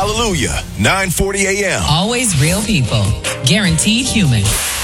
Hallelujah, 9:40 a.m. Always real people. Guaranteed human.